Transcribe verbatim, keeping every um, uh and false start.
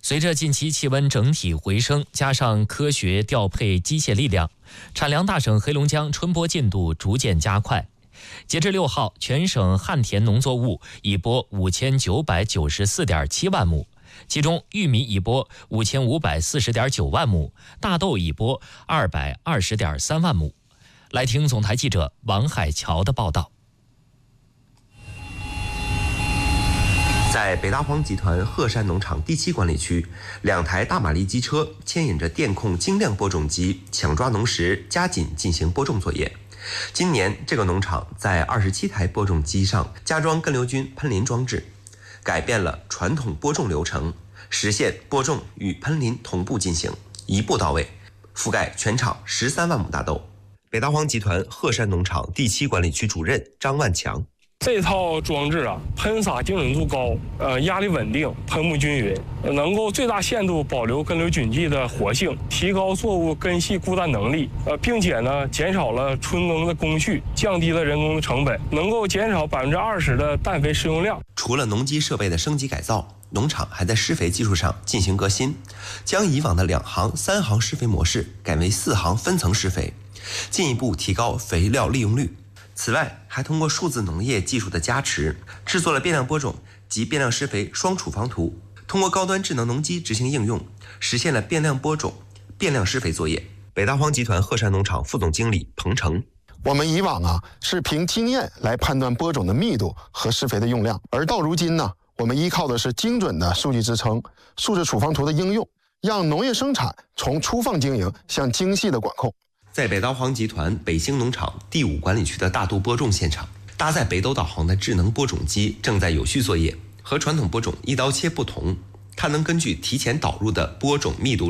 随着近期气温整体回升，加上科学调配机械力量，产粮大省黑龙江春播进度逐渐加快。截至六号，全省旱田农作物已播五千九百九十四点七万亩，其中玉米已播五千五百四十点九万亩，大豆已播二百二十点三万亩。来听总台记者王海桥的报道。 在北大荒集团鹤山农场第七管理区，两台大马力机车牵引着电控精量播种机，抢抓农时加紧进行播种作业。今年这个农场在二十七台播种机上加装根瘤菌喷淋装置，改变了传统播种流程，实现播种与喷淋同步进行，一步到位，覆盖全场十三万亩大豆。北大荒集团鹤山农场第七管理区主任张万强。 这套装置啊，喷洒精准度高，呃，压力稳定，喷雾均匀，能够最大限度保留根瘤菌剂的活性，提高作物根系固氮能力，呃，并且呢，减少了春耕的工序，降低了人工的成本，能够减少百分之二十的氮肥施用量。 除了农机设备的升级改造，农场还在施肥技术上进行革新，将以往的两行、三行施肥模式改为四行分层施肥，进一步提高肥料利用率。此外，还通过数字农业技术的加持，制作了变量播种及变量施肥双处方图，通过高端智能农机执行应用，实现了变量播种、变量施肥作业。北大荒集团鹤山农场副总经理彭成： 我们以往啊是凭经验来判断播种的密度和施肥的用量，而到如今呢，我们依靠的是精准的数据支撑、数字处方图的应用，让农业生产从粗放经营向精细的管控。 在北大荒集团北兴农场第五管理区的大豆播种现场，搭载北斗导航的智能播种机正在有序作业。和传统播种一刀切不同，它能根据提前导入的播种密度